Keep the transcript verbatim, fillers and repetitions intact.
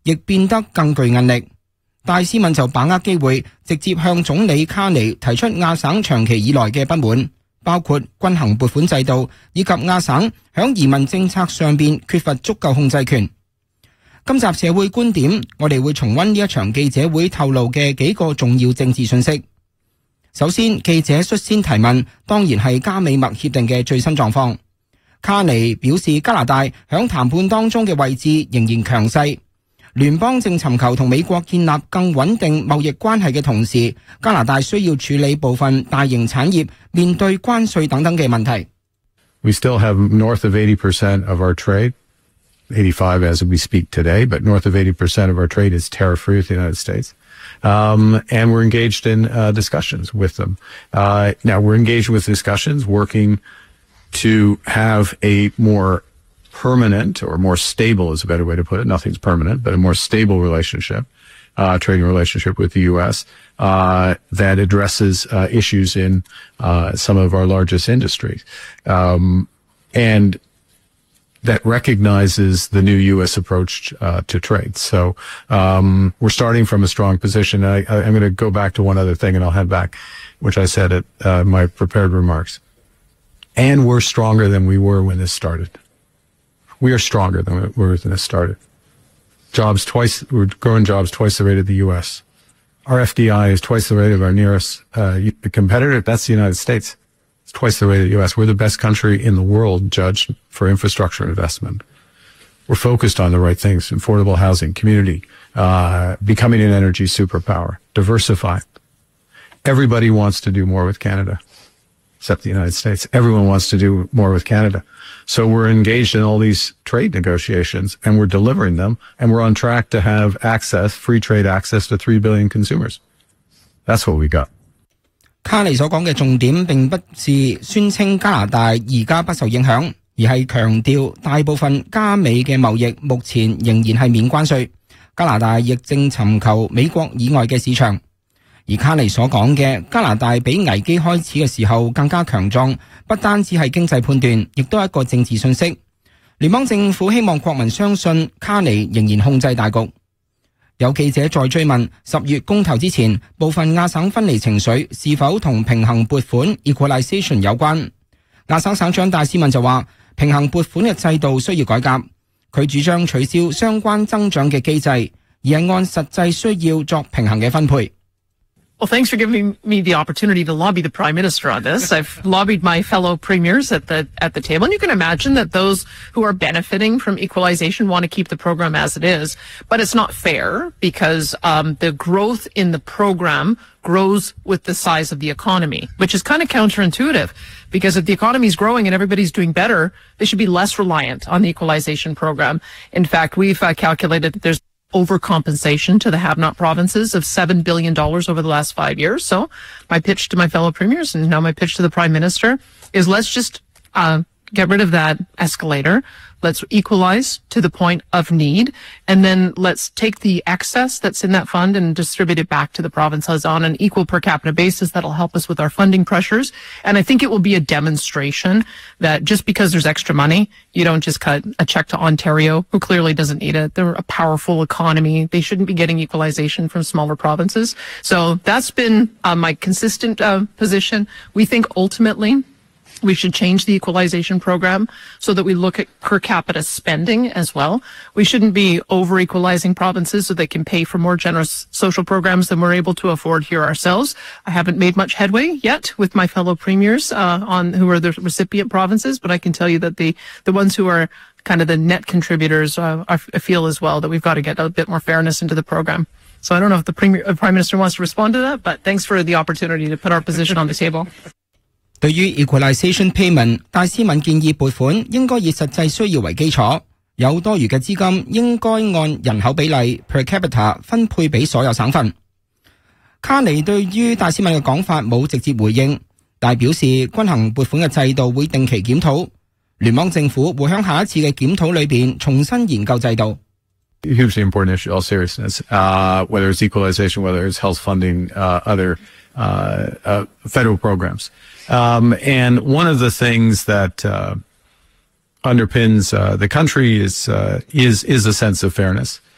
亦變得更具壓力。戴斯敏就把握機會，直接向總理卡尼提出亞省長期以來嘅不滿，包括均衡撥款制度以及亞省響移民政策上邊缺乏足夠控制權。今集社會觀點，我哋會重溫呢一場記者會透露嘅幾個重要政治信息。首先，記者率先提問，當然係加美墨協定嘅最新狀況。卡尼表示，加拿大響談判當中嘅位置仍然強勢，聯邦正尋求同美國建立更穩定貿易關係嘅同時，加拿大需要處理部分大型產業面對關稅等等嘅問題。 We still have north of eighty percent of our trade, eighty-five as we speak today, but north of eighty percent of our trade is tariff-free with the United States. Um, and we're engaged in uh, discussions with them. Uh, now, we're engaged with discussions working to have a more permanent or more stable is a better way to put it. Nothing's permanent, but a more stable relationship, uh, trading relationship with the U S, uh, that addresses, uh, issues in, uh, some of our largest industries. Um, and that recognizes the new U S approach, uh, to trade. So, um, we're starting from a strong position. I, I, I'm going to go back to one other thing and I'll head back, which I said at, uh, my prepared remarks. And we're stronger than we were when this started. We are stronger than we were when this started. Jobs twice, we're growing jobs twice the rate of the U S. Our F D I is twice the rate of our nearest uh, competitor. That's the United States. It's twice the rate of the U S. We're the best country in the world judged for infrastructure investment. We're focused on the right things: affordable housing, community, uh, becoming an energy superpower, diversifying. Everybody wants to do more with Canada. Except the United States. Everyone wants to do more with Canada. So we're engaged in all these trade negotiations and we're delivering them, and we're on track to have access, free trade access to three billion consumers. That's what we got. 卡尼所講嘅重點並不是宣稱加拿大而家不受影響，而係強調大部分加美嘅貿易目前仍然係免關稅，加拿大亦正尋求美國以外嘅市場。而卡尼所講嘅加拿大比危機開始嘅時候更加強壯，不單止係經濟判斷，亦都係一個政治信息。聯邦政府希望國民相信卡尼仍然控制大局。有記者再追問，十月公投之前，部分亞省分離情緒是否同平衡撥款 equalization 有關？亞省省長戴斯敏就話，平衡撥款嘅制度需要改革，佢主張取消相關增長嘅機制，而係按實際需要作平衡嘅分配。 Well, thanks for giving me the opportunity to lobby the Prime Minister on this. I've lobbied my fellow premiers at the at the table, and you can imagine that those who are benefiting from equalization want to keep the program as it is. But it's not fair because um, the growth in the program grows with the size of the economy, which is kind of counterintuitive. Because if the economy is growing and everybody's doing better, they should be less reliant on the equalization program. In fact, we've uh, calculated that there's overcompensation to the have-not provinces of seven billion dollars over the last five years. So my pitch to my fellow premiers, and now my pitch to the Prime Minister, is let's just uh, get rid of that escalator. Let's equalize to the point of need, and then let's take the excess that's in that fund and distribute it back to the provinces on an equal per capita basis. That'll help us with our funding pressures. And I think it will be a demonstration that just because there's extra money, you don't just cut a check to Ontario, who clearly doesn't need it. They're a powerful economy. They shouldn't be getting equalization from smaller provinces. So that's been uh, my consistent uh, position. We think ultimately we should change the equalization program so that we look at per capita spending as well. We shouldn't be over-equalizing provinces so they can pay for more generous social programs than we're able to afford here ourselves. I haven't made much headway yet with my fellow premiers uh, on who are the recipient provinces, but I can tell you that the, the ones who are kind of the net contributors, uh, I feel as well that we've got to get a bit more fairness into the program. So I don't know if the Premier, uh, Prime Minister wants to respond to that, but thanks for the opportunity to put our position on the table. 對於 equalization payment， 戴斯敏建議撥款應該以實際需要為基礎，有多餘嘅資金應該按人口比例 per capita 分配俾所有省份。卡尼對於戴斯敏嘅講法冇直接回應，但表示均衡撥款嘅制度會定期檢討，聯邦政府會喺下一次嘅檢討裏邊重新研究制度。 Hugely important issue, all seriousness, uh, whether it's equalization, whether it's health funding, uh, other uh, uh, federal programs. Um, and one of the things that uh, underpins uh, the country is uh, is is a sense of fairness.